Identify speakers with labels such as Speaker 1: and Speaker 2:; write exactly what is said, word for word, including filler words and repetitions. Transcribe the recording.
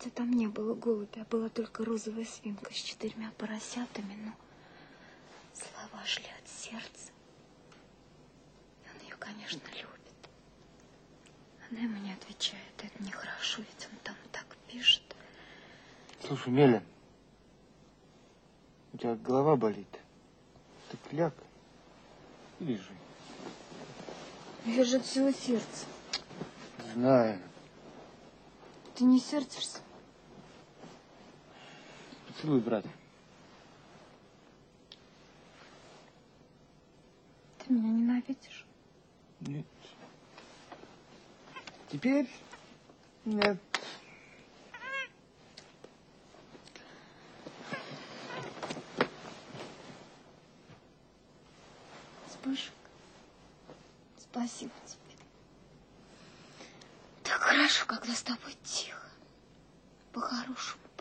Speaker 1: Хотя там не было голубя, была только розовая свинка с четырьмя поросятами, но слова шли от сердца. Он ее, конечно, любит. Она ему не отвечает. Это нехорошо, ведь он там так пишет.
Speaker 2: Слушай, Меля, у тебя голова болит. Ты ляг и лежи.
Speaker 1: Я же от всего сердца.
Speaker 2: Знаю.
Speaker 1: Ты не сердишься?
Speaker 2: Поцелуй, брат.
Speaker 1: Ты меня ненавидишь?
Speaker 2: Нет. Теперь нет.
Speaker 1: Спышек, спасибо тебе. Так хорошо, когда с тобой тихо, по-хорошему.